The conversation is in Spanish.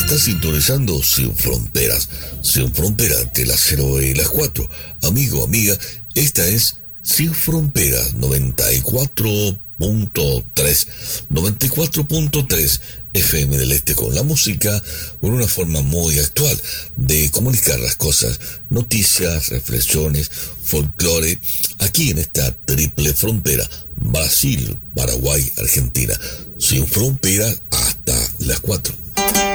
Está sintonizando Sin Fronteras. Sin Fronteras entre las 0 y las 4. Amigo, amiga, esta es Sin Fronteras 94.3. 94.3 FM del Este, con la música, con una forma muy actual de comunicar las cosas, noticias, reflexiones, folclore, aquí en esta triple frontera, Brasil, Paraguay, Argentina. Sin Fronteras hasta las 4.